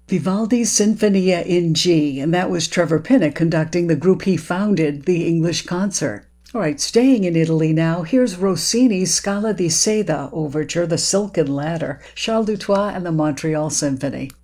Vivaldi's Sinfonia in G, and that was Trevor Pinnock conducting the group he founded, the English Concert. All right, staying in Italy now, here's Rossini's Scala di Seda Overture, The Silken Ladder, Charles Dutoit and the Montreal Symphony.